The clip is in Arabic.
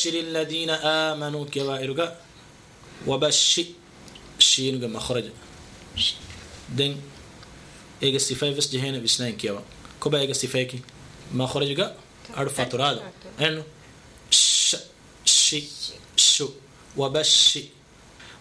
وبشر الذين آمنوا كوائرك وبشر شين مخرج دين إيجا استفاء بس جهنا بسنين كيوا كوبا إيجا استفاء كي مخرجك أرفع تراد إنه ش شو وبشر